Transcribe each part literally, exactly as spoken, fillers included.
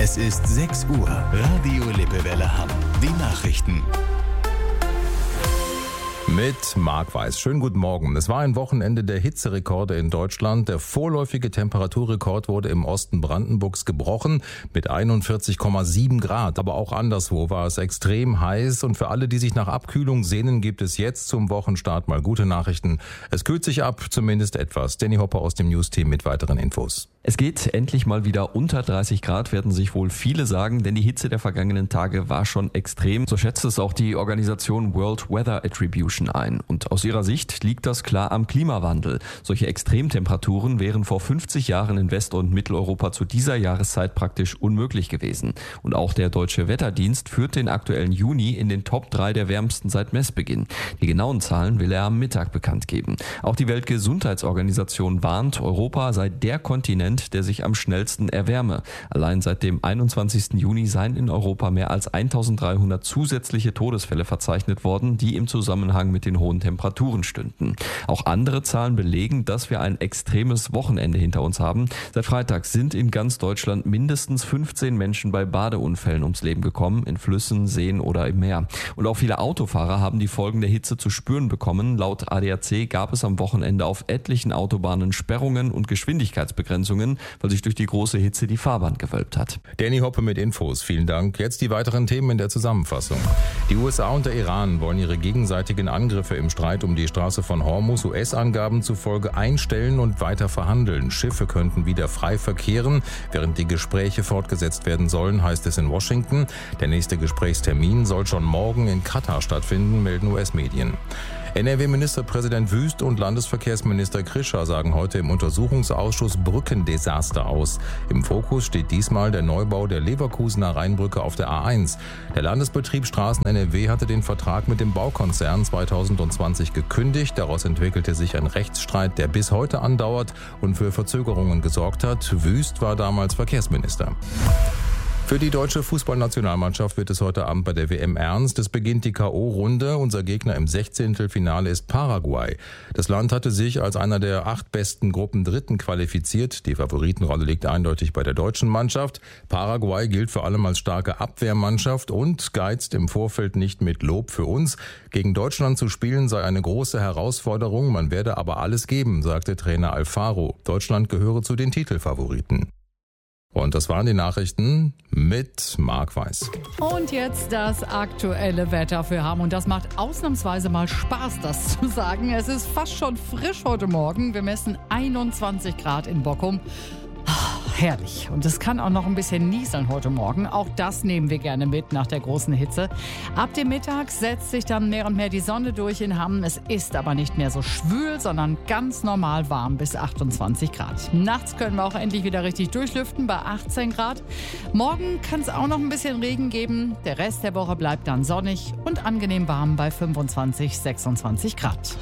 Es ist sechs Uhr. Radio Lippewelle Hamm. Die Nachrichten. Mit Marc Weiß. Schönen guten Morgen. Es war ein Wochenende der Hitzerekorde in Deutschland. Der vorläufige Temperaturrekord wurde im Osten Brandenburgs gebrochen mit einundvierzig Komma sieben Grad. Aber auch anderswo war es extrem heiß. Und für alle, die sich nach Abkühlung sehnen, gibt es jetzt zum Wochenstart mal gute Nachrichten. Es kühlt sich ab, zumindest etwas. Danny Hopper aus dem News-Team mit weiteren Infos. Es geht endlich mal wieder unter dreißig Grad, werden sich wohl viele sagen, denn die Hitze der vergangenen Tage war schon extrem. So schätzt es auch die Organisation World Weather Attribution ein. Und aus ihrer Sicht liegt das klar am Klimawandel. Solche Extremtemperaturen wären vor fünfzig Jahren in West- und Mitteleuropa zu dieser Jahreszeit praktisch unmöglich gewesen. Und auch der Deutsche Wetterdienst führt den aktuellen Juni in den Top drei der wärmsten seit Messbeginn. Die genauen Zahlen will er am Mittag bekannt geben. Auch die Weltgesundheitsorganisation warnt, Europa sei der Kontinent, der sich am schnellsten erwärme. Allein seit dem einundzwanzigsten Juni seien in Europa mehr als eintausenddreihundert zusätzliche Todesfälle verzeichnet worden, die im Zusammenhang mit den hohen Temperaturen stünden. Auch andere Zahlen belegen, dass wir ein extremes Wochenende hinter uns haben. Seit Freitag sind in ganz Deutschland mindestens fünfzehn Menschen bei Badeunfällen ums Leben gekommen, in Flüssen, Seen oder im Meer. Und auch viele Autofahrer haben die Folgen der Hitze zu spüren bekommen. Laut A D A C gab es am Wochenende auf etlichen Autobahnen Sperrungen und Geschwindigkeitsbegrenzungen, weil sich durch die große Hitze die Fahrbahn gewölbt hat. Danny Hoppe mit Infos. Vielen Dank. Jetzt die weiteren Themen in der Zusammenfassung. Die U S A und der Iran wollen ihre gegenseitigen Angriffe im Streit um die Straße von Hormuz U S-Angaben zufolge einstellen und weiter verhandeln. Schiffe könnten wieder frei verkehren, während die Gespräche fortgesetzt werden sollen, heißt es in Washington. Der nächste Gesprächstermin soll schon morgen in Katar stattfinden, melden U S-Medien. N R W-Ministerpräsident Wüst und Landesverkehrsminister Krischer sagen heute im Untersuchungsausschuss Brückendesaster aus. Im Fokus steht diesmal der Neubau der Leverkusener Rheinbrücke auf der A eins. Der Landesbetrieb Straßen N R W hatte den Vertrag mit dem Baukonzern zweitausendzwanzig gekündigt. Daraus entwickelte sich ein Rechtsstreit, der bis heute andauert und für Verzögerungen gesorgt hat. Wüst war damals Verkehrsminister. Für die deutsche Fußballnationalmannschaft wird es heute Abend bei der W M ernst. Es beginnt die K O-Runde. Unser Gegner im Sechzehntelfinale ist Paraguay. Das Land hatte sich als einer der acht besten Gruppendritten qualifiziert. Die Favoritenrolle liegt eindeutig bei der deutschen Mannschaft. Paraguay gilt vor allem als starke Abwehrmannschaft und geizt im Vorfeld nicht mit Lob für uns. Gegen Deutschland zu spielen sei eine große Herausforderung. Man werde aber alles geben, sagte Trainer Alfaro. Deutschland gehöre zu den Titelfavoriten. Und das waren die Nachrichten mit Marc Weiß. Und jetzt das aktuelle Wetter für Hamm. Und das macht ausnahmsweise mal Spaß, das zu sagen. Es ist fast schon frisch heute Morgen. Wir messen einundzwanzig Grad in Bockum. Herrlich. Und es kann auch noch ein bisschen nieseln heute Morgen. Auch das nehmen wir gerne mit nach der großen Hitze. Ab dem Mittag setzt sich dann mehr und mehr die Sonne durch in Hamm. Es ist aber nicht mehr so schwül, sondern ganz normal warm bis achtundzwanzig Grad. Nachts können wir auch endlich wieder richtig durchlüften bei achtzehn Grad. Morgen kann es auch noch ein bisschen Regen geben. Der Rest der Woche bleibt dann sonnig und angenehm warm bei fünfundzwanzig, sechsundzwanzig Grad.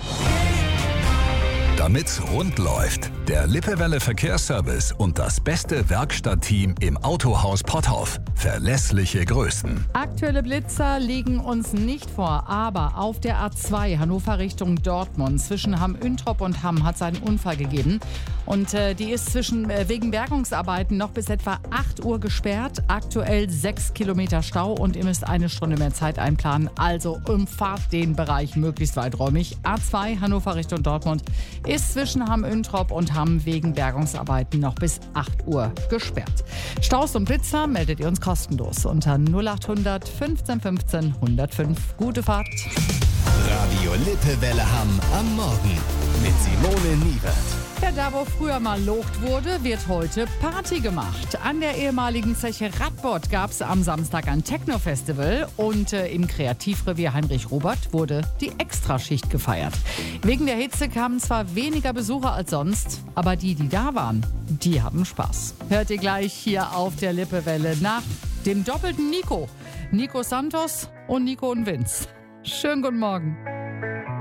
Damit's rund läuft, der Lippewelle Verkehrsservice und das beste Werkstattteam im Autohaus Potthoff. Verlässliche Größen. Aktuelle Blitzer liegen uns nicht vor, aber auf der A zwei Hannover Richtung Dortmund zwischen Hamm-Üntrop und Hamm hat es einen Unfall gegeben. Und äh, die ist zwischen äh, wegen Bergungsarbeiten noch bis etwa acht Uhr gesperrt. Aktuell sechs Kilometer Stau und ihr müsst eine Stunde mehr Zeit einplanen. Also umfahrt den Bereich möglichst weiträumig. A zwei Hannover Richtung Dortmund ist zwischen Hamm-Üntrop und Hamm wegen Bergungsarbeiten noch bis acht Uhr gesperrt. Staus und Blitzer meldet ihr uns kostenlos unter null achthundert fünfzehn fünfzehn hundertfünf. Gute Fahrt. Radio Lippewelle Hamm am Morgen mit Simone Niewert. Ja, da wo früher mal locht wurde, wird heute Party gemacht. An der ehemaligen Zeche Radbot gab es am Samstag ein Techno-Festival und äh, im Kreativrevier Heinrich Robert wurde die Extraschicht gefeiert. Wegen der Hitze kamen zwar weniger Besucher als sonst, aber die, die da waren, die haben Spaß. Hört ihr gleich hier auf der Lippewelle nach dem doppelten Nico. Nico Santos und Nico und Vince. Schönen guten Morgen.